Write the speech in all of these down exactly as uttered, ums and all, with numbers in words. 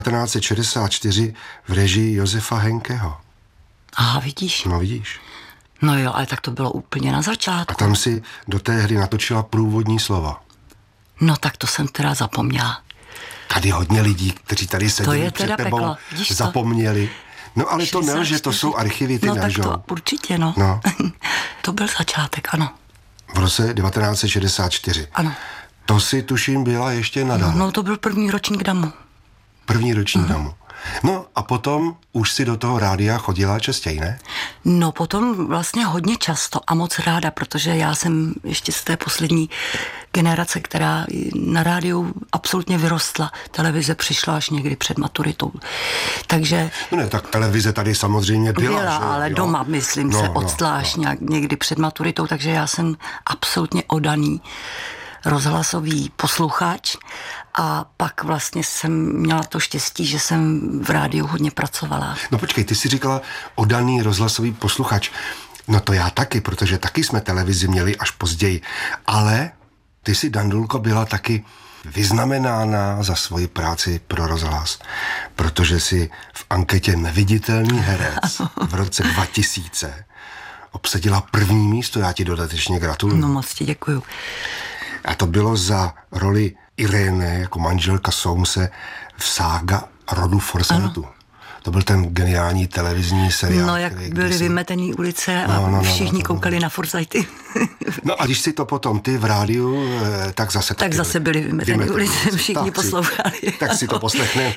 devatenáct set šedesát čtyři v režii Josefa Henkeho. Aha, vidíš. No vidíš. No jo, ale tak to bylo úplně na začátku. A tam si do té hry natočila průvodní slova. No tak to jsem teda zapomněla. Tady hodně lidí, kteří tady seděli před tebou, peklo. zapomněli. No ale to nelže, to jsou archivy, ty no, nelžou. No tak to určitě, no. no. To byl začátek, ano. V roce devatenáct set šedesát čtyři. Ano. To si tuším byla ještě na damu. No, no to byl první ročník damu. První ročník uh-huh. damu. No a potom už si do toho rádia chodila častěji, ne? No potom vlastně hodně často a moc ráda, protože já jsem ještě z té poslední generace, která na rádiu absolutně vyrostla. Televize přišla až někdy před maturitou. Takže... No ne, tak televize tady samozřejmě byla. Byla, že? ale jo? doma, myslím, no, se no, odstla až no. nějak někdy před maturitou, takže já jsem absolutně odaný rozhlasový posluchač a pak vlastně jsem měla to štěstí, že jsem v rádiu hodně pracovala. No počkej, ty jsi říkala odaný rozhlasový posluchač. No to já taky, protože taky jsme televizi měli až později. Ale ty jsi, Dandulko, byla taky vyznamenána za svoji práci pro rozhlas, protože jsi v anketě Neviditelný herec v roce dva tisíce obsadila první místo, já ti dodatečně gratuluju. No moc ti děkuju. A to bylo za roli Irény jako manželka Soamese v sága rodu Forsaytů. To byl ten geniální televizní seriál. No, jak byly kdysi... vymetený ulice a no, no, no, všichni no, koukali no. na Forsayty. No a když si to potom ty v rádiu, tak zase... Tak zase byly vymetený, vymetený ulice, ulice, všichni tak poslouchali. Si, tak si to poslechneme.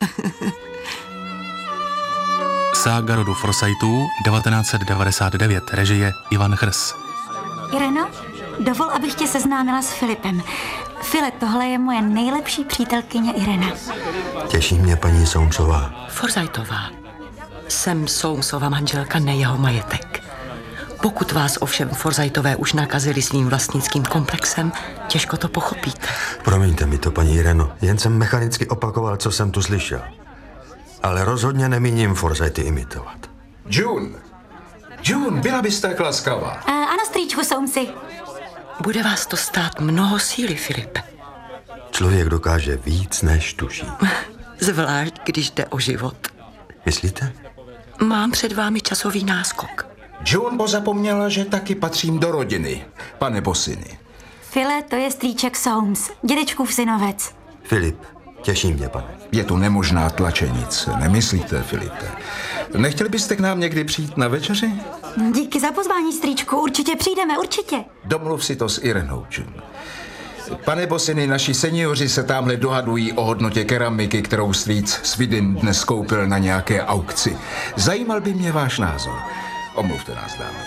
Sága rodu Forsaytů devatenáct set devadesát devět, režie Ivan Chrs. Ireno, dovol, abych tě seznámila s Filipem. Filip, tohle je moje nejlepší přítelkyně Irena. Těší mě paní Soamesová. Forsaytová. Jsem Soamesova manželka, ne jeho majetek. Pokud vás ovšem Forsaytové už nakazili svým vlastnickým komplexem, těžko to pochopíte. Promiňte mi to, paní Ireno, jen jsem mechanicky opakoval, co jsem tu slyšel. Ale rozhodně nemíním Forsayty imitovat. June! June, byla byste tak laskavá. Uh, ano, strýčku Soamesy. Bude vás to stát mnoho síly, Filipe. Člověk dokáže víc, než tuší. Zvlášť, když jde o život. Myslíte? Mám před vámi časový náskok. June pozapomněla, že taky patřím do rodiny, pane Bossiny. File, to je strýček Soames, dědečkův synovec. Filip, těší mě, pane. Je tu nemožná tlačenice, nemyslíte, Filipe? Nechtěli byste k nám někdy přijít na večeři? Díky za pozvání, strýčku, určitě přijdeme, určitě. Domluv si to s Irenou, June. Pane Bossiny, naši seniori se tamhle dohadují o hodnotě keramiky, kterou strýc Svidin dnes koupil na nějaké aukci. Zajímal by mě váš názor. Omluvte nás, dámy.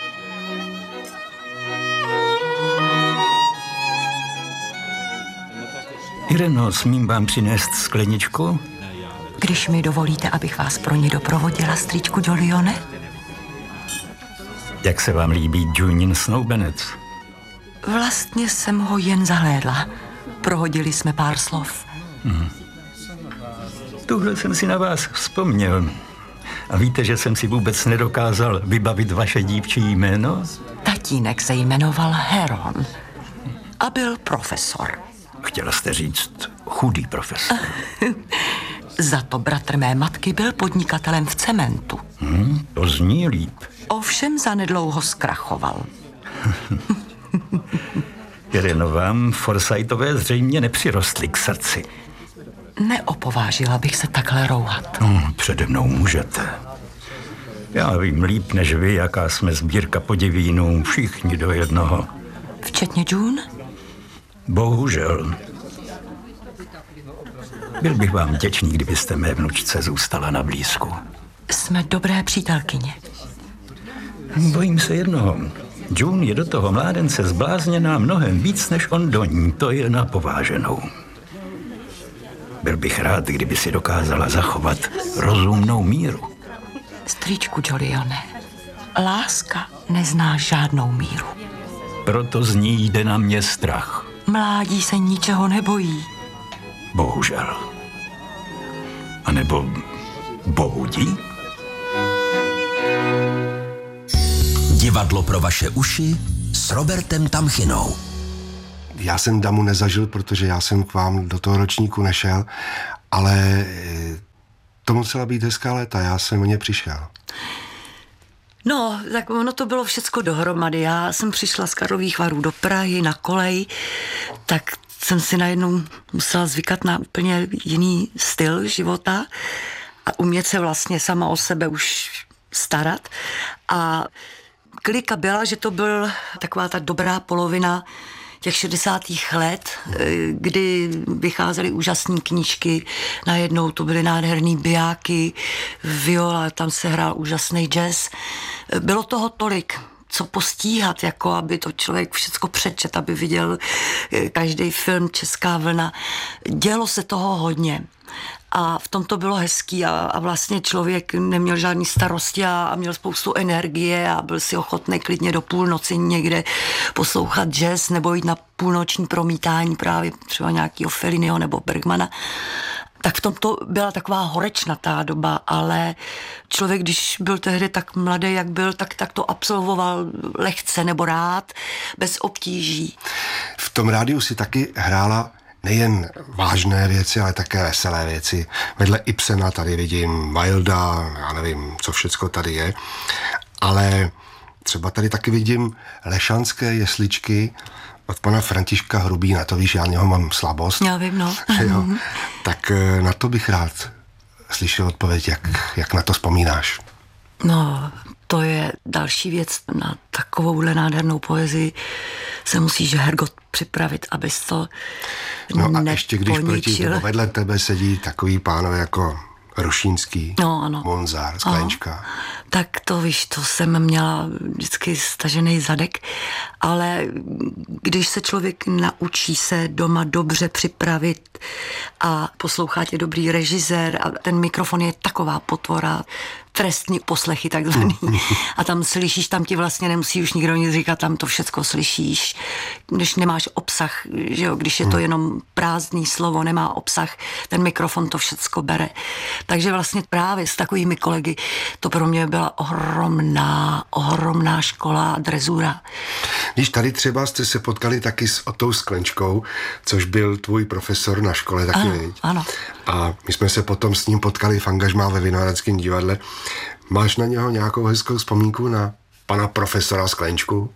Ireno, smím vám přinést skleničku? Když mi dovolíte, abych vás pro ní doprovodila, strýčku Jolione? Jak se vám líbí Junin snoubenec? Vlastně jsem ho jen zahlédla. Prohodili jsme pár slov. Hmm. Tuhle jsem si na vás vzpomněl. A víte, že jsem si vůbec nedokázal vybavit vaše dívčí jméno? Tatínek se jmenoval Heron a byl profesor. Chtěla jste říct chudý profesor. Za to bratr mé matky byl podnikatelem v cementu. Hmm, to zní líp. Ovšem zanedlouho zkrachoval. Ireno, vám Forsaytové zřejmě nepřirostli k srdci. Neopovážila bych se takhle rouhat. Hmm, přede mnou můžete. Já vím líp než vy, jaká jsme sbírka podivínů, všichni do jednoho. Včetně June? Bohužel. Byl bych vám vděčný, kdybyste mé vnučce zůstala na blízku. Jsme dobré přítelkyně. Bojím se jednoho. June je do toho mládence zblázněná mnohem víc, než on do ní. To je na pováženou. Byl bych rád, kdyby si dokázala zachovat rozumnou míru. Strýčku Jolione, láska nezná žádnou míru. Proto z ní jde na mě strach. Mládí se ničeho nebojí. Bohužel. A nebo bohudí? Divadlo pro vaše uši s Robertem Tamchinou. Já jsem damu nezažil, protože já jsem k vám do toho ročníku nešel, ale to musela být hezká léta, já jsem o ně přišel. No, tak ono to bylo všecko dohromady. Já jsem přišla z Karlových Varů do Prahy na kolej, tak jsem si najednou musela zvykat na úplně jiný styl života a umět se vlastně sama o sebe už starat. A klika byla, že to byl taková ta dobrá polovina těch šedesátých let, kdy vycházely úžasné knížky, najednou to byly nádherný bijáky, viola, tam se hrál úžasný jazz. Bylo toho tolik, co postíhat, jako aby to člověk všecko přečet, aby viděl každý film Česká vlna. Dělo se toho hodně. A v tom to bylo hezký a, a vlastně člověk neměl žádný starosti a, a měl spoustu energie a byl si ochotný klidně do půlnoci někde poslouchat jazz nebo jít na půlnoční promítání právě třeba nějakého Felliniho nebo Bergmana. Tak v tom to byla taková horečnatá doba, ale člověk, když byl tehdy tak mladý, jak byl, tak, tak to absolvoval lehce nebo rád, bez obtíží. V tom rádiu si taky hrála nejen vážné věci, ale také veselé věci. Vedle Ibsena tady vidím Wilda, já nevím, co všecko tady je, ale třeba tady taky vidím Lešanské jesličky od pana Františka Hrubýna, to víš, já něho mám slabost. Já vím, no. Jo. Tak na to bych rád slyšel odpověď, jak, jak na to vzpomínáš. No, to je další věc. Na takovouhle nádhernou poezii se musíš, Hergot, připravit, abys to No a neponičil. ještě když proti nebo vedle tebe sedí takový pánové jako Rušínský, no, ano. Monzár, Sklenčka. Aha. Tak to víš, to jsem měla vždycky stažený zadek, ale když se člověk naučí se doma dobře připravit a poslouchá tě dobrý režisér a ten mikrofon je taková potvora, trestní poslechy takzvaný. A tam slyšíš, tam ti vlastně nemusí už nikdo nic říkat, tam to všecko slyšíš. Když nemáš obsah, že jo, když je to jenom prázdný slovo, nemá obsah, ten mikrofon to všecko bere. Takže vlastně právě s takovými kolegy to pro mě byla ohromná, ohromná škola a drezura. Když tady třeba jste se potkali taky s Otou Sklenčkou, což byl tvůj profesor na škole taky, Ano, viď? ano. A my jsme se potom s ním potkali v angažmá ve Vinohradském divadle. Máš na něho nějakou hezkou vzpomínku na pana profesora Sklenčku?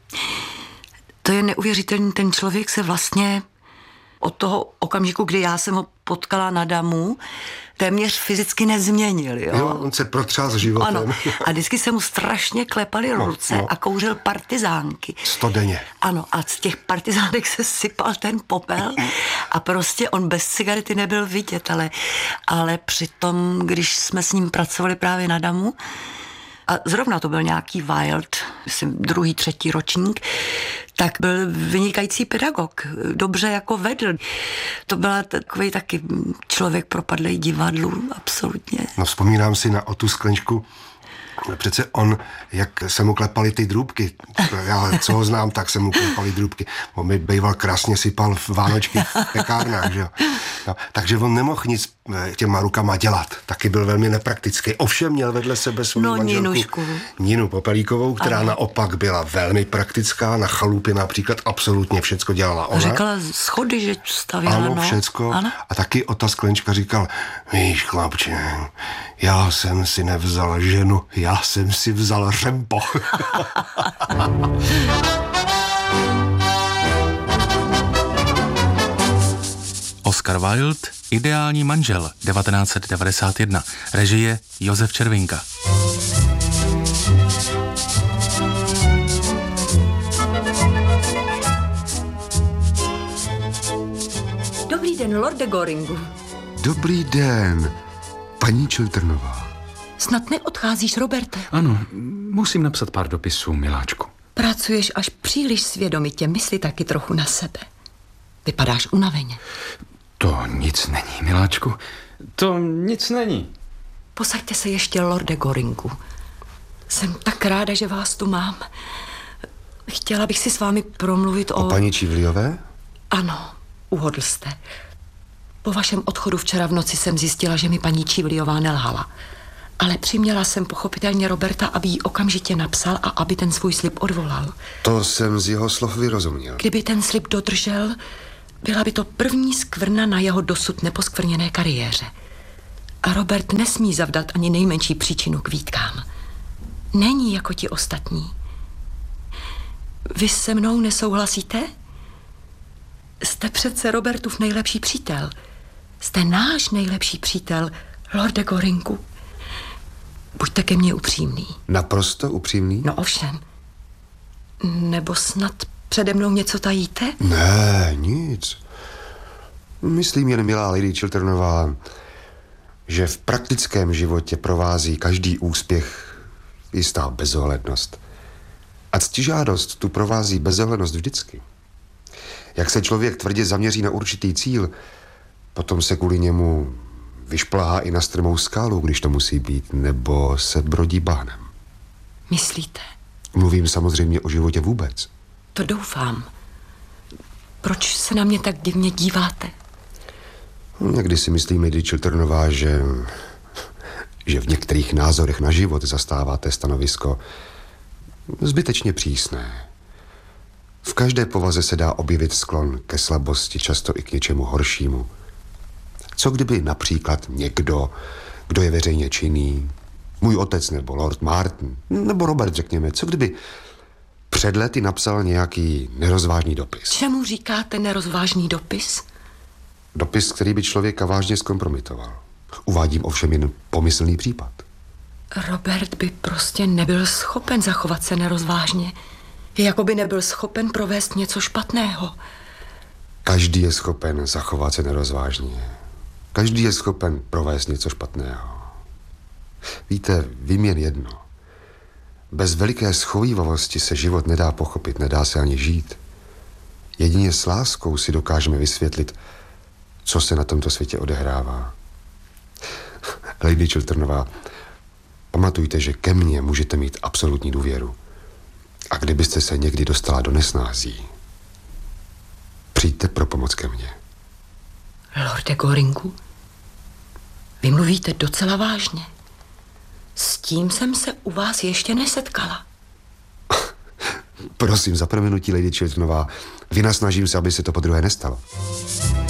To je neuvěřitelný, ten člověk se vlastně od toho okamžiku, kdy já jsem ho potkala na damu, téměř fyzicky nezměnil. Jo, jo on se protřás životem. Ano. A vždycky se mu strašně klepaly no, ruce no. a kouřil partizánky. Sto denně. Ano, a z těch partizánek se sypal ten popel a prostě on bez cigarety nebyl vidět, ale, ale přitom, když jsme s ním pracovali právě na damu, a zrovna to byl nějaký Wild, myslím druhý, třetí ročník, tak byl vynikající pedagog, dobře jako vedl. To byl takový taky člověk propadlý divadlu, absolutně. No vzpomínám si na Otu Sklenčku, přece on, jak se mu klepaly ty drůbky, já co ho znám, tak se mu klepaly drůbky. On mi býval krásně sypal v vánočky v pekárnách, že jo. No, takže on nemohl nic těma rukama dělat. Taky byl velmi nepraktický. Ovšem měl vedle sebe svou no, manželku Ninušku. Ninu Popelíkovou, která ano. naopak byla velmi praktická. Na chalupě například absolutně všecko dělala ona. Říkala schody, že stavěla. Ano, no. všecko. Ano. A taky Ota Sklenčka říkal, víš, chlapče, já jsem si nevzal ženu, já jsem si vzal řempo. Oscar Wilde, Ideální manžel, devatenáct set devadesát jedna, režie Josef Červinka. Dobrý den, lorde Goringu. Dobrý den, paní Čiltrnová. Snad neodcházíš, Roberte. Ano, musím napsat pár dopisů, miláčku. Pracuješ až příliš svědomitě, mysli taky trochu na sebe. Vypadáš unaveně. To nic není, miláčku. To nic není. Posaďte se ještě, lorde Goringu. Jsem tak ráda, že vás tu mám. Chtěla bych si s vámi promluvit o... O paní Čivliové? Ano, uhodl jste. Po vašem odchodu včera v noci jsem zjistila, že mi paní Čivliová nelhala. Ale přiměla jsem pochopitelně Roberta, aby jí okamžitě napsal a aby ten svůj slib odvolal. To jsem z jeho slov vyrozuměl. Kdyby ten slib dodržel, byla by to první skvrna na jeho dosud neposkvrněné kariéře. A Robert nesmí zavdat ani nejmenší příčinu k výtkám. Není jako ti ostatní. Vy se mnou nesouhlasíte? Jste přece Robertův nejlepší přítel. Jste náš nejlepší přítel, Lorde Goringu. Buďte ke mně upřímný. Naprosto upřímný? No ovšem. Nebo snad přede mnou něco tajíte? Ne, nic. Myslím jen, milá Lady Chilternová, že v praktickém životě provází každý úspěch jistá bezohlednost. A ctižádost tu provází bezohlednost vždycky. Jak se člověk tvrdě zaměří na určitý cíl, potom se kvůli němu vyšplhá i na strmou skálu, když to musí být, nebo se brodí bahnem. Myslíte? Mluvím samozřejmě o životě vůbec. To doufám. Proč se na mě tak divně díváte? Někdy si myslím, Lady Chilternová, že, že v některých názorech na život zastáváte stanovisko zbytečně přísné. V každé povaze se dá objevit sklon ke slabosti, často i k něčemu horšímu. Co kdyby například někdo, kdo je veřejně činný, můj otec nebo Lord Martin, nebo Robert, řekněme, co kdyby před lety napsal nějaký nerozvážný dopis? Čemu říkáte nerozvážný dopis? Dopis, který by člověka vážně zkompromitoval. Uvádím ovšem jen pomyslný případ. Robert by prostě nebyl schopen zachovat se nerozvážně. Jako by nebyl schopen provést něco špatného. Každý je schopen zachovat se nerozvážně. Každý je schopen provést něco špatného. Víte, vím jen jedno. Bez veliké schovívavosti se život nedá pochopit, nedá se ani žít. Jedině s láskou si dokážeme vysvětlit, co se na tomto světě odehrává. Lady Chilternová, pamatujte, že ke mně můžete mít absolutní důvěru. A kdybyste se někdy dostala do nesnází, přijďte pro pomoc ke mně. Lorde Goringu, vy mluvíte docela vážně. S tím jsem se u vás ještě nesetkala. Prosím, za prominutí, Lady Chilternová, vynasnažím se, aby se to podruhé nestalo.